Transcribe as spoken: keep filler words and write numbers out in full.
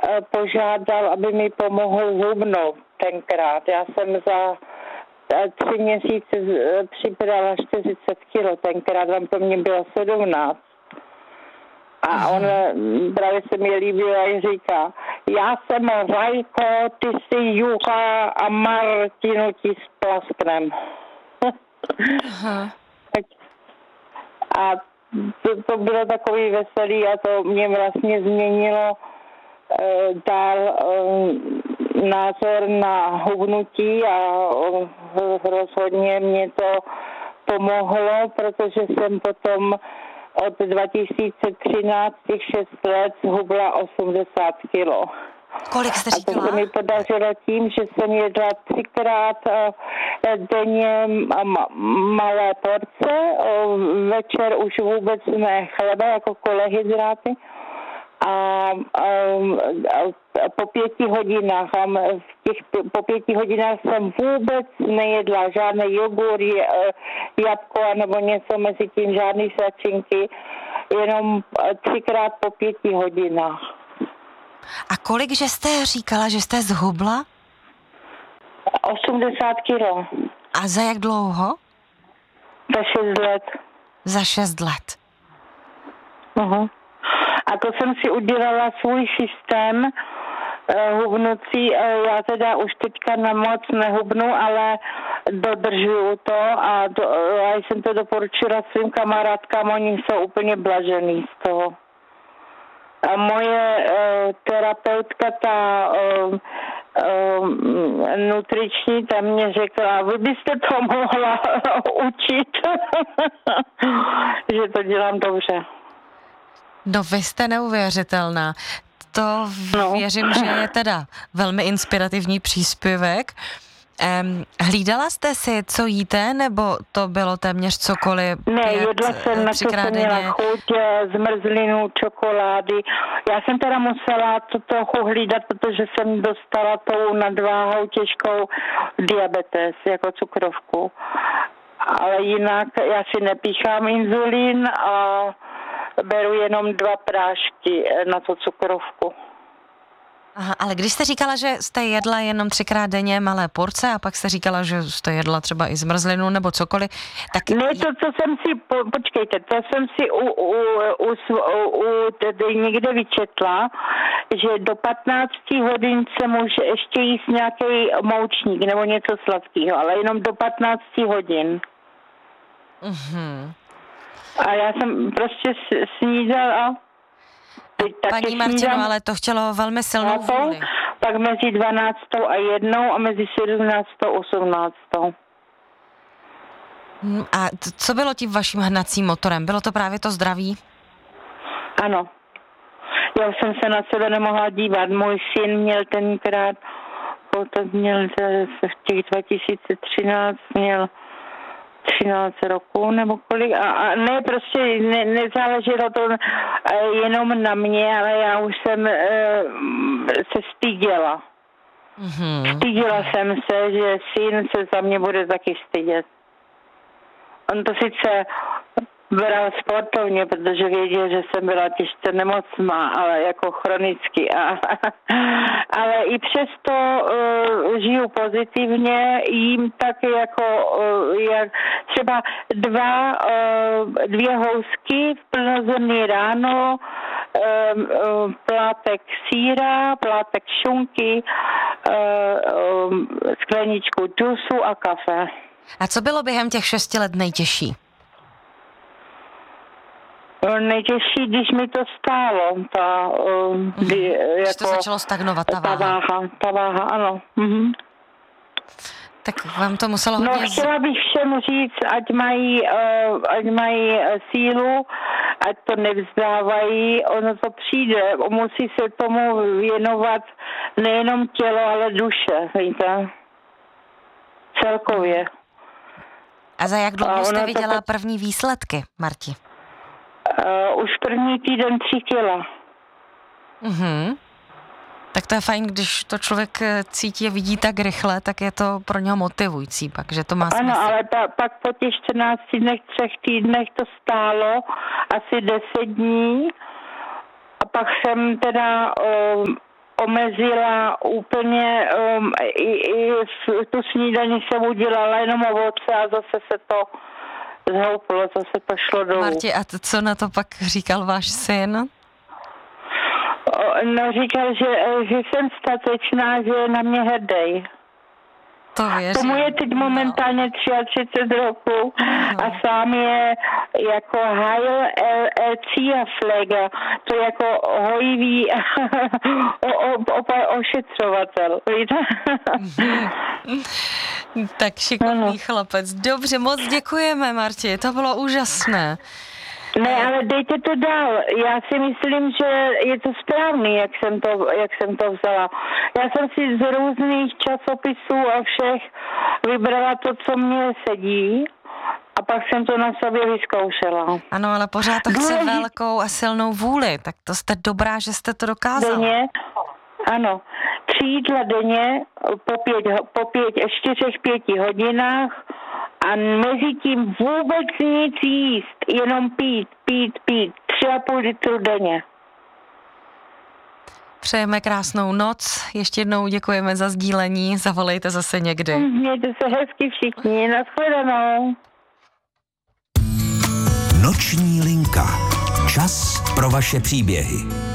požádal, aby mi pomohl hubnout tenkrát. Já jsem za tři měsíce přibrala čtyřicet kilo, tenkrát vám to mě bylo sedmnáct. A on právě se mi líbil a říká, já jsem Rajko, ty jsi Jucha a Martinu ti splasknem. A to, to bylo takový veselý a to mě vlastně změnilo e, dál e, názor na hubnutí a e, rozhodně mě to pomohlo, protože jsem potom od dva tisíce třináct těch šest let hubla osmdesát kilo. Kolik jste říkala? A to se mi podařilo tím, že jsem jedla třikrát denně malé porce, večer už vůbec ne chleba, jako kolehydráty. A, a, a po pěti hodinách, a v těch, po pěti hodinách jsem vůbec nejedla žádné jogurt, jabko nebo něco mezi tím, žádný svačinky, jenom třikrát po pěti hodinách. A kolik, že jste říkala, že jste zhubla? osmdesát kilo. A za jak dlouho? Za šest let. Za šest let. Uh-huh. A to jsem si udělala svůj systém uh, hubnucí. Uh, já teda už teďka na moc nehubnu, ale dodržuju to a do, uh, já jsem to doporučila svým kamarádkám, oni jsou úplně blažený z toho. A moje uh, terapeutka, ta uh, uh, nutriční, tam mě řekla, vy byste to mohla učit, že to dělám dobře. No vy jste neuvěřitelná. To no. Věřím, že je teda velmi inspirativní příspěvek. Um, hlídala jste si, co jíte, nebo to bylo téměř cokoliv? Ne, pět, jedla jsem, na co jsem měla chuť, zmrzlinu, čokolády. Já jsem teda musela to trochu hlídat, protože jsem dostala tou nadváhou těžkou diabetes, jako cukrovku. Ale jinak já si nepíchám inzulín a beru jenom dva prášky na tu cukrovku. Aha, ale když jste říkala, že jste jedla jenom třikrát denně malé porce a pak jste říkala, že jste jedla třeba i zmrzlinu nebo cokoliv, tak... Ne, to, co jsem si, po, počkejte, to jsem si u, u, u, u, u tedy někde vyčetla, že do patnácti hodin se může ještě jíst nějaký moučník nebo něco sladkého, ale jenom do patnácti hodin. Mhm. A já jsem prostě snídala... Paní Martino, ale to chtělo velmi silnou vůli. Pak mezi dvanáctou a jednou a mezi sedmnáctou a osmnáctou. A co bylo tím vaším hnacím motorem? Bylo to právě to zdraví? Ano. Já jsem se na sebe nemohla dívat. Můj syn měl tenkrát, to měl v těch dva tisíce třináct, měl třináct roků nebo kolik a, a ne, prostě ne, nezáleželo to jenom na mě, ale já už jsem e, se styděla. Mm-hmm. Styděla jsem se, že syn se za mě bude taky stydět. On to sice bral sportovně, protože věděl, že jsem byla těžce nemocná, ale jako chronicky. A, ale i přesto uh, žiju pozitivně, jím taky jako uh, jak třeba dva, uh, dvě housky v plnozrnný ráno, uh, uh, plátek sýra, plátek šunky, uh, um, skleničku džusu a kafe. A co bylo během těch šesti let nejtěžší? Nejtěžší, když mi to stálo, ta, um, kdy, mm-hmm. jako, to začalo stagnovat, ta váha. Ta váha, ta váha, ano. Mm-hmm. Tak vám to muselo hodně... No, chtěla bych všem říct, ať mají, uh, ať mají sílu, ať to nevzdávají, ono to přijde, musí se tomu věnovat nejenom tělo, ale duše, víte, celkově. A za jak dlouho jste viděla to... první výsledky, Marti? Uh, už první týden tři kila. Mhm. Tak to je fajn, když to člověk cítí a vidí tak rychle, tak je to pro něho motivující pak, že to má smysl. Ano, ale pa, pak po těch čtrnácti dnech, třech týdnech to stálo asi deset dní a pak jsem teda uh, omezila úplně, um, i, i v tu snídani jsem udělala jenom ovoce a zase se to zhouplo, zase to šlo dolů. Marti, a t- co na to pak říkal váš syn? No říkal, že, že jsem statečná, že je na mě hrdý. To věřím. Tomu je teď momentálně třicet tři roků no. A sám je jako Heil Erzieher Pfleger, to je jako hojivý o, o, o, ošetřovatel, víte? Tak šikovný ano. chlapec. Dobře, moc děkujeme, Marti, to bylo úžasné. Ne, ale dejte to dál. Já si myslím, že je to správný, jak jsem to, jak jsem to vzala. Já jsem si z různých časopisů a všech vybrala to, co mě sedí, a pak jsem to na sobě vyzkoušela. Ano, ale pořád to chce Důležit... velkou a silnou vůli, tak to jste dobrá, že jste to dokázala. Denně, ano. Tři jídla denně po, pět, po pět, čtyřech, pěti hodinách a mezi tím vůbec nic jíst, jenom pít, pít, pít. Tři a půl litru denně. Přejeme krásnou noc, ještě jednou děkujeme za sdílení, zavolejte zase někdy. Mějte se hezky všichni, nashledanou. Noční linka. Čas pro vaše příběhy.